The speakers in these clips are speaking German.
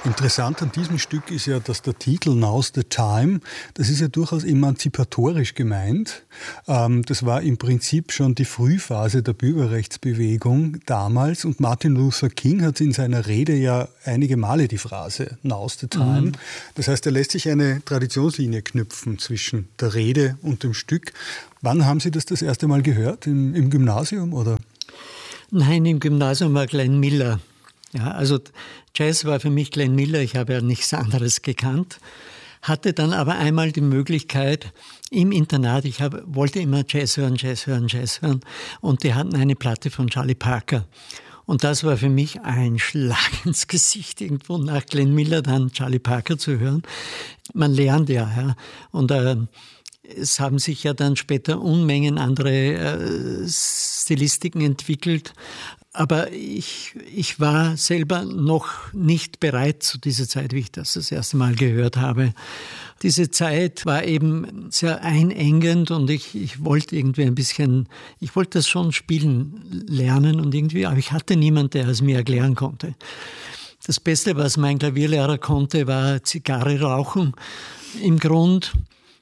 Interessant an diesem Stück ist ja, dass der Titel Now's the Time, das ist ja durchaus emanzipatorisch gemeint. Das war im Prinzip schon die Frühphase der Bürgerrechtsbewegung damals und Martin Luther King hat in seiner Rede ja einige Male die Phrase Now's the Time. Das heißt, er lässt sich eine Traditionslinie knüpfen zwischen der Rede und dem Stück. Wann haben Sie das erste Mal gehört? Im Gymnasium oder? Nein, im Gymnasium war Glenn Miller. Ja, also Jazz war für mich Glenn Miller, ich habe ja nichts anderes gekannt, hatte dann aber einmal die Möglichkeit im Internat, wollte immer Jazz hören und die hatten eine Platte von Charlie Parker. Und das war für mich ein Schlag ins Gesicht, irgendwo nach Glenn Miller dann Charlie Parker zu hören. Man lernt ja. Und es haben sich ja dann später Unmengen andere Stilistiken entwickelt. Aber ich war selber noch nicht bereit zu dieser Zeit, wie ich das erste Mal gehört habe. Diese Zeit war eben sehr einengend und ich wollte irgendwie ich wollte das schon spielen lernen und irgendwie, aber ich hatte niemanden, der es mir erklären konnte. Das Beste, was mein Klavierlehrer konnte, war Zigarre rauchen im Grund.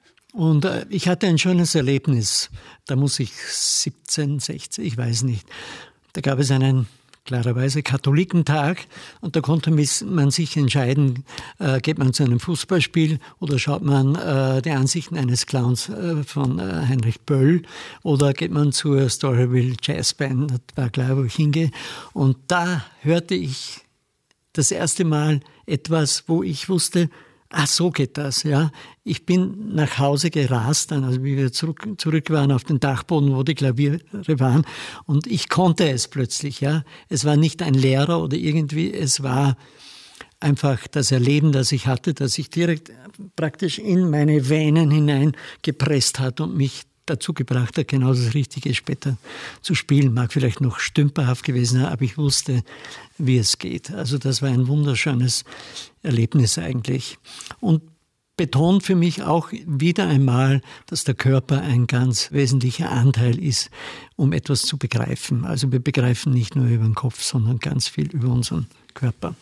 Und ich hatte ein schönes Erlebnis. Da muss ich 17, 16, ich weiß nicht. Da gab es einen, klarerweise, Katholikentag und da konnte man sich entscheiden, geht man zu einem Fußballspiel oder schaut man die Ansichten eines Clowns von Heinrich Böll oder geht man zur Storyville Jazzband, das war klar, wo ich hingehe. Und da hörte ich das erste Mal etwas, wo ich wusste, so geht das, ja. Ich bin nach Hause gerast, also wie wir zurück waren auf den Dachboden, wo die Klaviere waren, und ich konnte es plötzlich, ja. Es war nicht ein Lehrer oder irgendwie, es war einfach das Erleben, das ich hatte, das sich direkt praktisch in meine Venen hinein gepresst hat und mich dazu gebracht hat, genau das Richtige später zu spielen. Mag vielleicht noch stümperhaft gewesen sein, aber ich wusste, wie es geht. Also das war ein wunderschönes Erlebnis eigentlich. Und betont für mich auch wieder einmal, dass der Körper ein ganz wesentlicher Anteil ist, um etwas zu begreifen. Also wir begreifen nicht nur über den Kopf, sondern ganz viel über unseren Körper.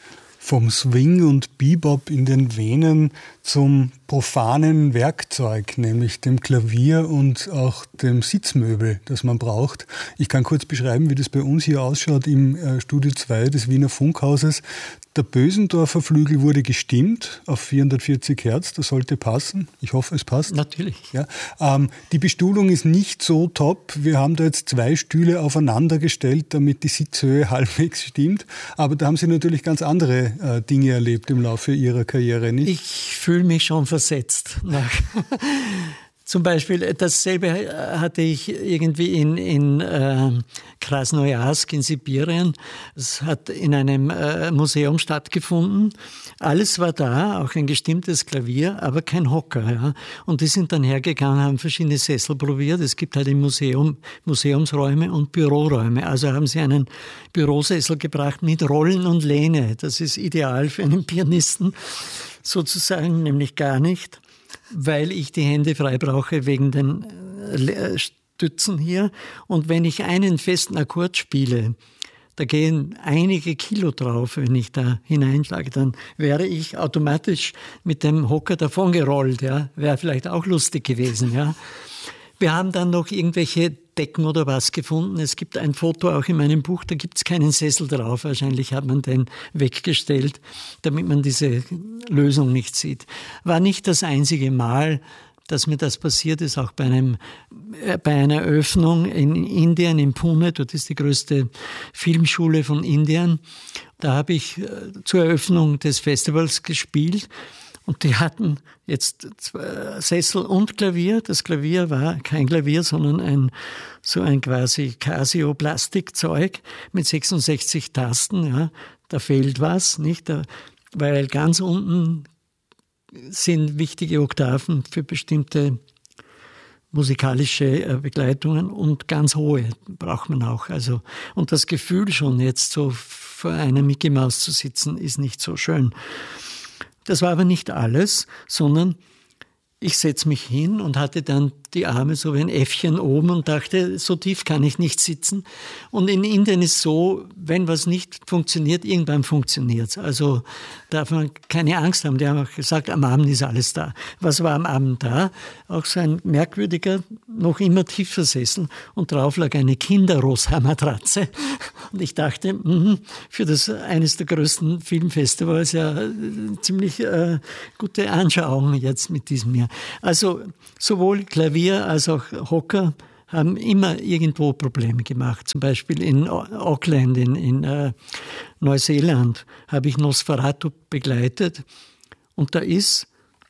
Vom Swing und Bebop in den Venen zum profanen Werkzeug, nämlich dem Klavier und auch dem Sitzmöbel, das man braucht. Ich kann kurz beschreiben, wie das bei uns hier ausschaut im Studio 2 des Wiener Funkhauses. Der Bösendorfer Flügel wurde gestimmt auf 440 Hertz, das sollte passen. Ich hoffe, es passt. Natürlich. Ja. Die Bestuhlung ist nicht so top. Wir haben da jetzt 2 Stühle aufeinander gestellt, damit die Sitzhöhe halbwegs stimmt. Aber da haben Sie natürlich ganz andere Dinge erlebt im Laufe Ihrer Karriere, nicht? Ich fühle mich schon versetzt. Zum Beispiel dasselbe hatte ich irgendwie in Krasnojarsk in Sibirien. Es hat in einem Museum stattgefunden. Alles war da, auch ein gestimmtes Klavier, aber kein Hocker. Ja. Und die sind dann hergegangen, haben verschiedene Sessel probiert. Es gibt halt im Museum Museumsräume und Büroräume. Also haben sie einen Bürosessel gebracht mit Rollen und Lehne. Das ist ideal für einen Pianisten sozusagen, nämlich gar nicht, weil ich die Hände frei brauche wegen den Stützen hier. Und wenn ich einen festen Akkord spiele, da gehen einige Kilo drauf, wenn ich da hineinschlage, dann wäre ich automatisch mit dem Hocker davongerollt. Ja? Wäre vielleicht auch lustig gewesen. Ja? Wir haben dann noch irgendwelche Decken oder was gefunden. Es gibt ein Foto auch in meinem Buch, da gibt es keinen Sessel drauf. Wahrscheinlich hat man den weggestellt, damit man diese Lösung nicht sieht. War nicht das einzige Mal, dass mir das passiert ist, auch bei einer Eröffnung in Indien, in Pune. Dort ist die größte Filmschule von Indien. Da habe ich zur Eröffnung des Festivals gespielt. Und die hatten jetzt Sessel und Klavier. Das Klavier war kein Klavier, sondern so ein quasi Casio-Plastikzeug mit 66 Tasten. Ja. Da fehlt was, nicht? Weil ganz unten sind wichtige Oktaven für bestimmte musikalische Begleitungen und ganz hohe braucht man auch. Also, und das Gefühl schon jetzt so vor einer Mickey Maus zu sitzen, ist nicht so schön. Das war aber nicht alles, sondern ich setze mich hin und hatte dann die Arme so wie ein Äffchen oben und dachte, so tief kann ich nicht sitzen. Und in Indien ist so, wenn was nicht funktioniert, irgendwann funktioniert es. Also darf man keine Angst haben. Die haben auch gesagt, am Abend ist alles da. Was war am Abend da? Auch so ein merkwürdiger, noch immer tiefer Sessel und drauf lag eine Kinder-Rosa-Matratze. Und ich dachte, für eines der größten Filmfestivals ja ziemlich gute Anschauung jetzt mit diesem Jahr. Also sowohl Klavier als auch Hocker haben immer irgendwo Probleme gemacht. Zum Beispiel in Auckland, in Neuseeland, habe ich Nosferatu begleitet. Und da ist,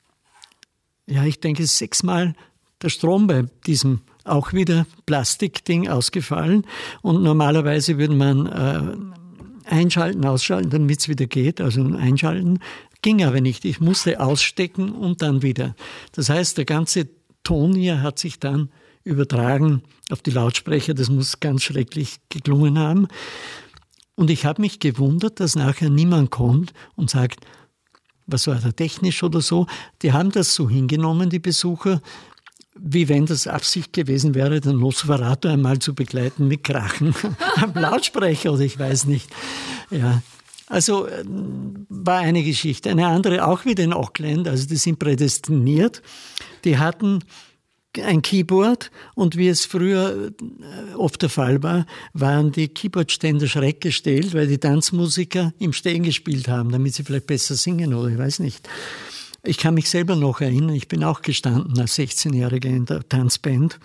ja, ich denke, 6-mal der Strom bei diesem auch wieder Plastikding ausgefallen. Und normalerweise würde man einschalten, ausschalten, damit es wieder geht, also einschalten. Ging aber nicht. Ich musste ausstecken und dann wieder. Das heißt, der ganze Ton hier hat sich dann übertragen auf die Lautsprecher. Das muss ganz schrecklich geklungen haben. Und ich habe mich gewundert, dass nachher niemand kommt und sagt, was war da technisch oder so. Die haben das so hingenommen, die Besucher, wie wenn das Absicht gewesen wäre, den Nosferatu einmal zu begleiten mit Krachen am Lautsprecher oder ich weiß nicht. Ja. Also war eine Geschichte. Eine andere auch wieder in Auckland, also die sind prädestiniert. Die hatten ein Keyboard und wie es früher oft der Fall war, waren die Keyboardständer schräg gestellt, weil die Tanzmusiker im Stehen gespielt haben, damit sie vielleicht besser singen oder ich weiß nicht. Ich kann mich selber noch erinnern, ich bin auch gestanden als 16-Jähriger in der Tanzband.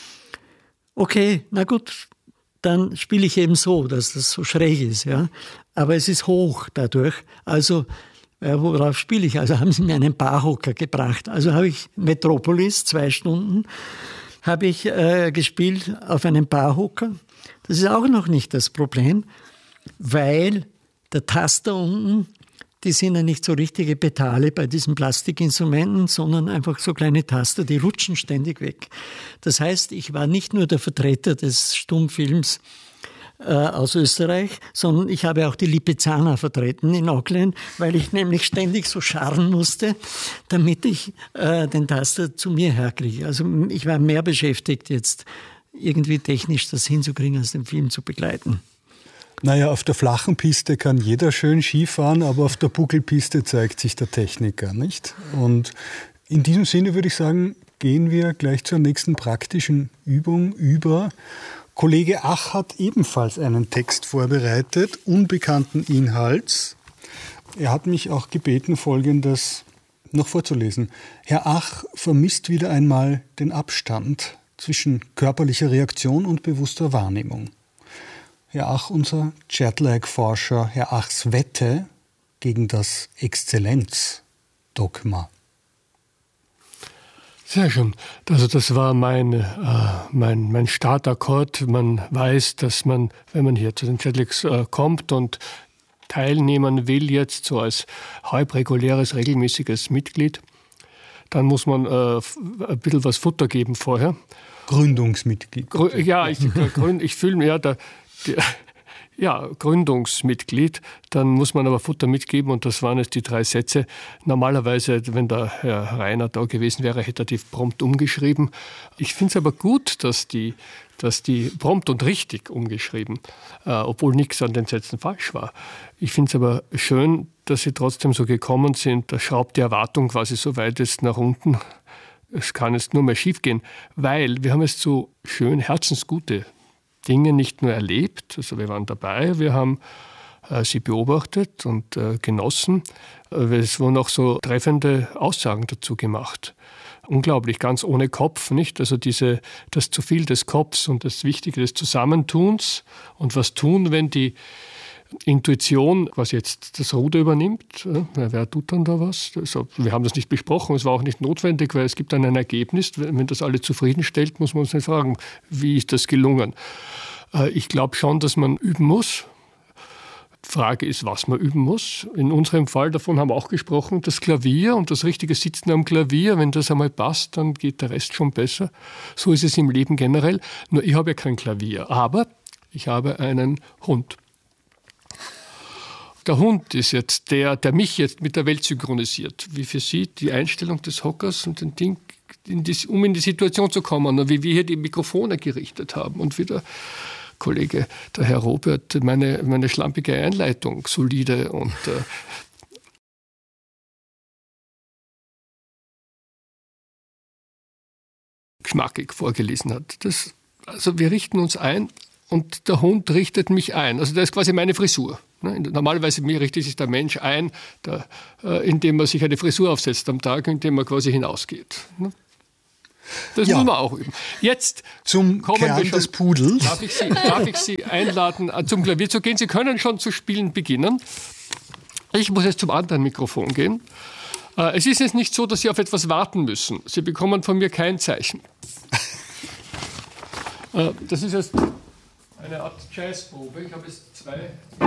Okay, na gut, dann spiele ich eben so, dass das so schräg ist, ja. Aber es ist hoch dadurch. Also, worauf spiele ich? Also haben sie mir einen Barhocker gebracht. Also habe ich Metropolis, 2 Stunden, habe ich gespielt auf einem Barhocker. Das ist auch noch nicht das Problem, weil der Taster unten, die sind ja nicht so richtige Pedale bei diesen Plastikinstrumenten, sondern einfach so kleine Taster, die rutschen ständig weg. Das heißt, ich war nicht nur der Vertreter des Stummfilms aus Österreich, sondern ich habe auch die Lipizzaner vertreten in Auckland, weil ich nämlich ständig so scharren musste, damit ich den Taster zu mir herkriege. Also ich war mehr beschäftigt, jetzt irgendwie technisch das hinzukriegen, als den Film zu begleiten. Naja, auf der flachen Piste kann jeder schön Skifahren, aber auf der Buckelpiste zeigt sich der Techniker, nicht? Und in diesem Sinne würde ich sagen, gehen wir gleich zur nächsten praktischen Übung über. Kollege Ach hat ebenfalls einen Text vorbereitet, unbekannten Inhalts. Er hat mich auch gebeten, Folgendes noch vorzulesen. Herr Ach vermisst wieder einmal den Abstand zwischen körperlicher Reaktion und bewusster Wahrnehmung. Herr Ach, unser Jetlag-Forscher, Herr Achs Wette gegen das Exzellenzdogma. Sehr schön. Also das war mein Startakkord. Man weiß, dass man, wenn man hier zu den Jetlags kommt und teilnehmen will, jetzt so als halbreguläres, regelmäßiges Mitglied, dann muss man ein bisschen was Futter geben vorher. Gründungsmitglied. Ich fühle mir Gründungsmitglied, dann muss man aber Futter mitgeben und das waren jetzt die 3 Sätze. Normalerweise, wenn der Herr Rainer da gewesen wäre, hätte er die prompt umgeschrieben. Ich finde es aber gut, dass die prompt und richtig umgeschrieben, obwohl nichts an den Sätzen falsch war. Ich finde es aber schön, dass sie trotzdem so gekommen sind. Da schraubt die Erwartung quasi so weit jetzt nach unten. Es kann jetzt nur mehr schief gehen, weil wir haben jetzt so schön herzensgute Dinge nicht nur erlebt, also wir waren dabei, wir haben sie beobachtet und genossen. Es wurden auch so treffende Aussagen dazu gemacht. Unglaublich, ganz ohne Kopf, nicht? Also das zu viel des Kopfs und das Wichtige des Zusammentuns und was tun, wenn die Intuition quasi jetzt das Ruder übernimmt. Wer tut dann da was? Also, wir haben das nicht besprochen, es war auch nicht notwendig, weil es gibt dann ein Ergebnis. Wenn das alle zufriedenstellt, muss man uns nicht fragen, wie ist das gelungen? Ich glaube schon, dass man üben muss. Frage ist, was man üben muss. In unserem Fall, davon haben wir auch gesprochen, das Klavier und das richtige Sitzen am Klavier. Wenn das einmal passt, dann geht der Rest schon besser. So ist es im Leben generell. Nur ich habe ja kein Klavier, aber ich habe einen Hund. Der Hund ist jetzt der mich jetzt mit der Welt synchronisiert. Wie für Sie die Einstellung des Hockers und den Ding um in die Situation zu kommen, und wie wir hier die Mikrofone gerichtet haben und wie der Kollege, der Herr Robert, meine schlampige Einleitung solide und geschmackig vorgelesen hat. Also wir richten uns ein und der Hund richtet mich ein. Also das ist quasi meine Frisur. Normalerweise richtet sich der Mensch ein, indem er sich eine Frisur aufsetzt am Tag, indem er quasi hinausgeht. Das muss man auch üben. Jetzt zum Kern des Pudels. Darf ich Sie einladen, zum Klavier zu gehen? Sie können schon zu spielen beginnen. Ich muss jetzt zum anderen Mikrofon gehen. Es ist jetzt nicht so, dass Sie auf etwas warten müssen. Sie bekommen von mir kein Zeichen. Das ist jetzt eine Art Jazzprobe. Ich habe jetzt zwei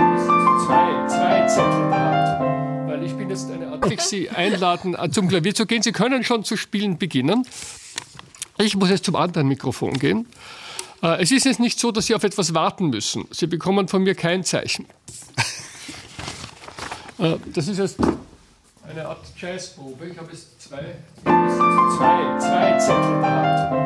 Zettel in der Hand. Weil ich bin jetzt eine Art... Darf ich Sie einladen, zum Klavier zu gehen? Sie können schon zu spielen beginnen. Ich muss jetzt zum anderen Mikrofon gehen. Es ist jetzt nicht so, dass Sie auf etwas warten müssen. Sie bekommen von mir kein Zeichen. Das ist jetzt eine Art Jazzprobe. Ich habe jetzt zwei Zettel in der Hand.